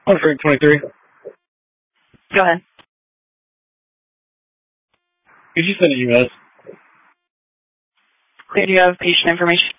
Oh, for 23. Go ahead. Could you send an email? Do you have patient information?